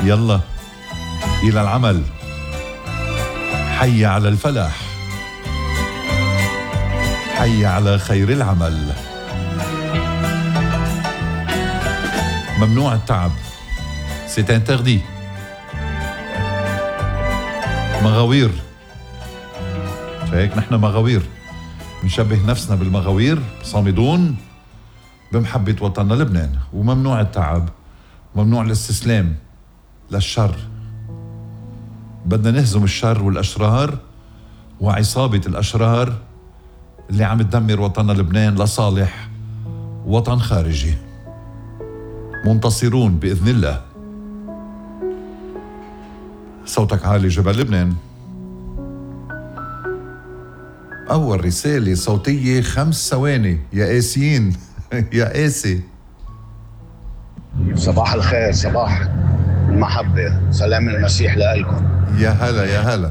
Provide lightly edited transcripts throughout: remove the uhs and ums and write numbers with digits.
يلا إلى العمل، حي على الفلاح، حي على خير العمل. ممنوع التعب، c'est interdit. مغاوير، فهيك نحن مغاوير، بنشبه نفسنا بالمغاوير، صامدون بمحبة وطننا لبنان. وممنوع التعب، ممنوع الاستسلام للشر. بدنا نهزم الشر والأشرار وعصابة الأشرار اللي عم تدمر وطننا لبنان لصالح وطن خارجي. منتصرون بإذن الله. صوتك عالي جبل لبنان. أول رسالة صوتية 5 ثواني يا قاسيين يا قاسي. صباح الخير، صباح المحبة، سلام المسيح لألكم. يا هلا يا هلا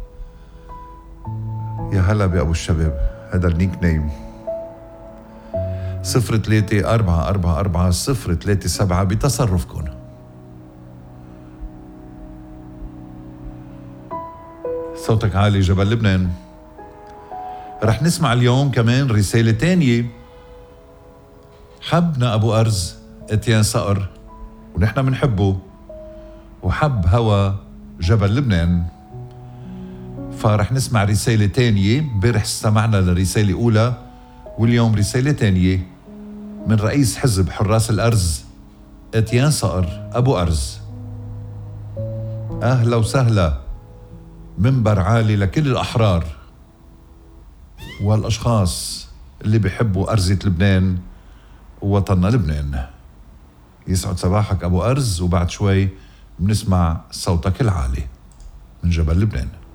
يا هلا بأبو الشباب، هذا النيك نيم. 03-444-037 بتصرفكم. صوتك عالي جبل لبنان. رح نسمع اليوم كمان رسالة تانية. حبنا أبو أرز اتيان صقر ونحن منحبه، وحب هوا جبل لبنان. فرح نسمع رسالة تانية. امبارح استمعنا لرسالة أولى، واليوم رسالة تانية من رئيس حزب حراس الأرز اتيان صقر أبو أرز. أهلا وسهلا، منبر عالي لكل الأحرار والأشخاص اللي بيحبوا أرزة لبنان ووطننا لبنان. يسعد صباحك أبو أرز، وبعد شوي بنسمع صوتك العالي من جبل لبنان.